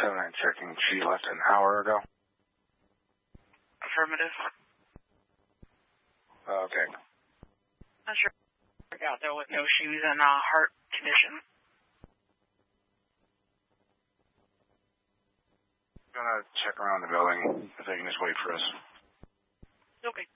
79 checking. She left an hour ago. Affirmative. Okay. Not sure. Out there with no shoes and heart condition. Gonna check around the building if they can just wait for us. Okay.